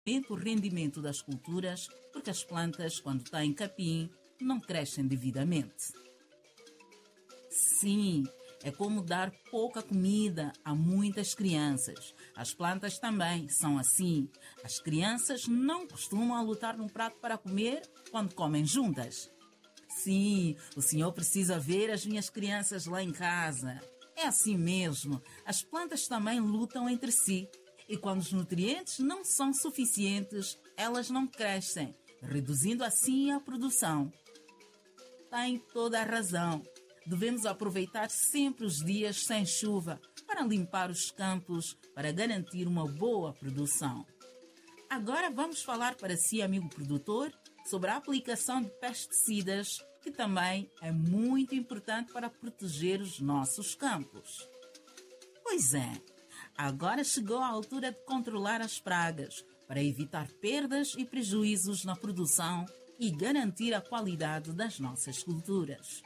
o rendimento das culturas, porque as plantas, quando têm capim, não crescem devidamente. Sim, é como dar pouca comida a muitas crianças. As plantas também são assim. As crianças não costumam lutar no prato para comer quando comem juntas. Sim, o senhor precisa ver as minhas crianças lá em casa. É assim mesmo. As plantas também lutam entre si. E quando os nutrientes não são suficientes, elas não crescem, reduzindo assim a produção. Tem toda a razão. Devemos aproveitar sempre os dias sem chuva para limpar os campos, para garantir uma boa produção. Agora vamos falar para si, amigo produtor, sobre a aplicação de pesticidas, que também é muito importante para proteger os nossos campos. Pois é, agora chegou a altura de controlar as pragas, para evitar perdas e prejuízos na produção e garantir a qualidade das nossas culturas.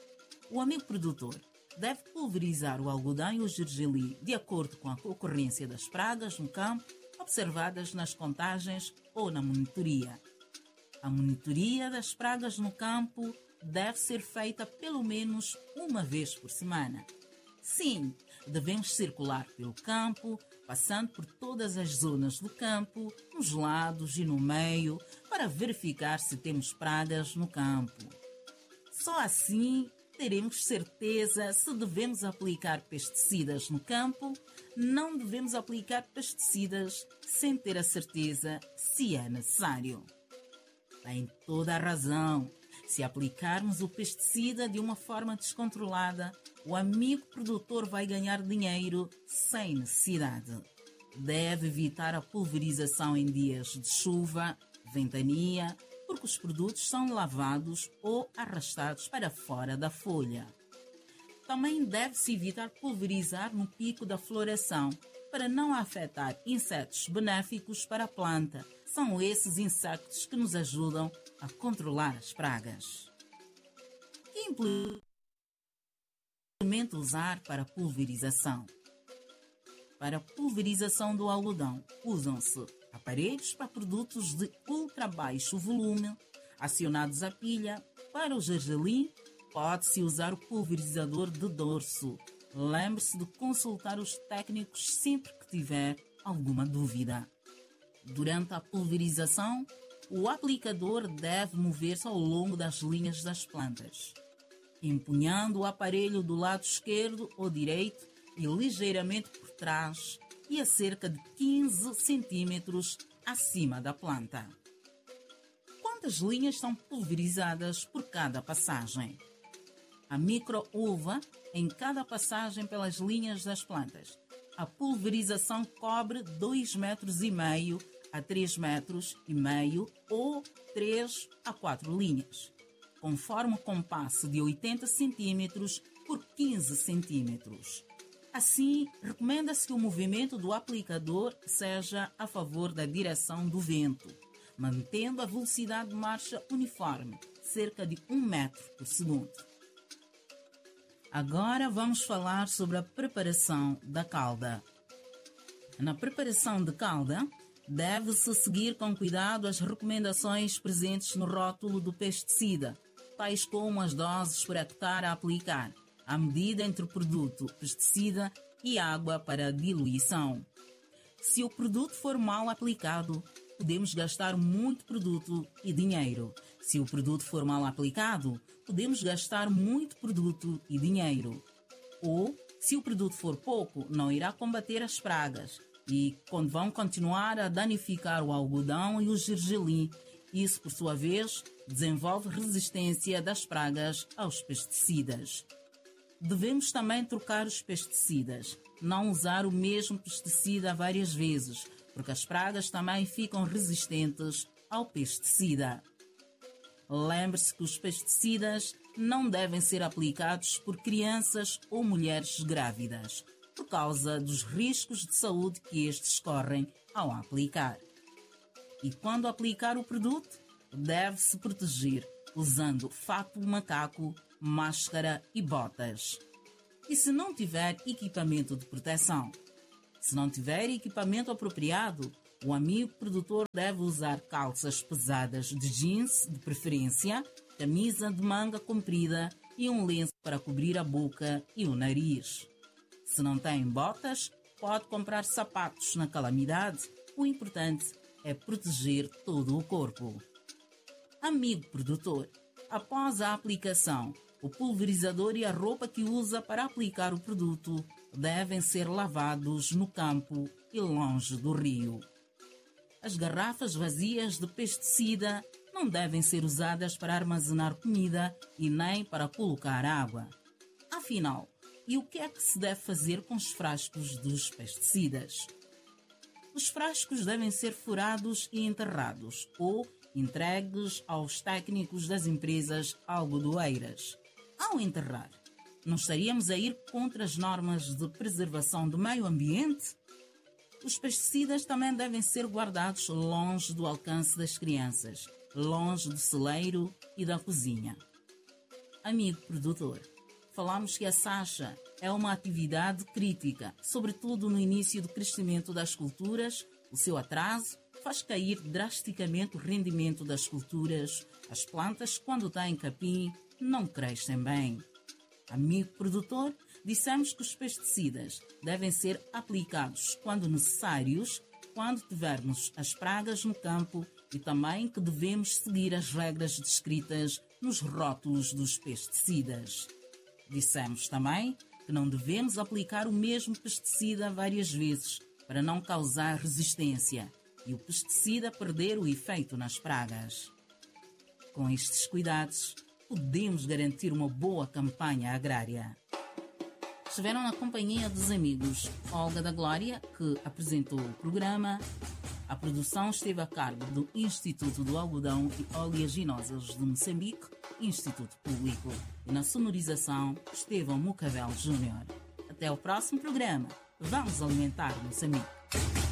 O amigo produtor deve pulverizar o algodão e o gergelim de acordo com a ocorrência das pragas no campo, observadas nas contagens ou na monitoria. A monitoria das pragas no campo deve ser feita pelo menos uma vez por semana. Sim, devemos circular pelo campo, passando por todas as zonas do campo, nos lados e no meio, para verificar se temos pragas no campo. Só assim teremos certeza se devemos aplicar pesticidas no campo. Não devemos aplicar pesticidas sem ter a certeza se é necessário. Tem toda a razão. Se aplicarmos o pesticida de uma forma descontrolada, o amigo produtor vai ganhar dinheiro sem necessidade. Deve evitar a pulverização em dias de chuva, ventania, porque os produtos são lavados ou arrastados para fora da folha. Também deve-se evitar pulverizar no pico da floração, para não afetar insetos benéficos para a planta. São esses insetos que nos ajudam a controlar as pragas. Que implemento usar para pulverização? Para pulverização do algodão, usam-se aparelhos para produtos de ultra baixo volume, acionados a pilha. Para o gergelim, pode-se usar o pulverizador de dorso. Lembre-se de consultar os técnicos sempre que tiver alguma dúvida. Durante a pulverização, o aplicador deve mover-se ao longo das linhas das plantas, empunhando o aparelho do lado esquerdo ou direito e ligeiramente por trás e a cerca de 15 centímetros acima da planta. Quantas linhas são pulverizadas por cada passagem? A micro-uva em cada passagem pelas linhas das plantas. A pulverização cobre 2,5 metros a 3,5 metros ou 3 a 4 linhas, conforme o compasso de 80 centímetros por 15 centímetros. Assim, recomenda-se que o movimento do aplicador seja a favor da direção do vento, mantendo a velocidade de marcha uniforme, cerca de 1 metro por segundo. Agora vamos falar sobre a preparação da calda. Na preparação de calda, deve-se seguir com cuidado as recomendações presentes no rótulo do pesticida, tais como as doses por hectare a aplicar, a medida entre o produto, pesticida e água para diluição. Se o produto for mal aplicado, podemos gastar muito produto e dinheiro. Se o produto for mal aplicado, podemos gastar muito produto e dinheiro. Ou, se o produto for pouco, não irá combater as pragas e vão continuar a danificar o algodão e o gergelim. Isso, por sua vez, desenvolve resistência das pragas aos pesticidas. Devemos também trocar os pesticidas, não usar o mesmo pesticida várias vezes, porque as pragas também ficam resistentes ao pesticida. Lembre-se que os pesticidas não devem ser aplicados por crianças ou mulheres grávidas, por causa dos riscos de saúde que estes correm ao aplicar. E quando aplicar o produto, deve-se proteger usando fato macaco, máscara e botas. E se não tiver equipamento de proteção? Se não tiver equipamento apropriado, o amigo produtor deve usar calças pesadas de jeans, de preferência, camisa de manga comprida e um lenço para cobrir a boca e o nariz. Se não tem botas, pode comprar sapatos na calamidade. O importante é proteger todo o corpo. Amigo produtor, após a aplicação, o pulverizador e a roupa que usa para aplicar o produto devem ser lavados no campo e longe do rio. As garrafas vazias de pesticida não devem ser usadas para armazenar comida e nem para colocar água. Afinal, e o que é que se deve fazer com os frascos dos pesticidas? Os frascos devem ser furados e enterrados ou entregues aos técnicos das empresas algodoeiras. Ao enterrar, não estaríamos a ir contra as normas de preservação do meio ambiente? Os pesticidas também devem ser guardados longe do alcance das crianças, longe do celeiro e da cozinha. Amigo produtor, falamos que a sacha é uma atividade crítica, sobretudo no início do crescimento das culturas. O seu atraso faz cair drasticamente o rendimento das culturas. As plantas, quando têm capim, não crescem bem. Amigo produtor, dissemos que os pesticidas devem ser aplicados quando necessários, quando tivermos as pragas no campo e também que devemos seguir as regras descritas nos rótulos dos pesticidas. Dissemos também que não devemos aplicar o mesmo pesticida várias vezes para não causar resistência e o pesticida perder o efeito nas pragas. Com estes cuidados, podemos garantir uma boa campanha agrária. Estiveram na companhia dos amigos Olga da Glória, que apresentou o programa. A produção esteve a cargo do Instituto do Algodão e Oleaginosas de Moçambique, Instituto Público. E na sonorização, Estevão Mucavel Júnior. Até o próximo programa. Vamos alimentar Moçambique.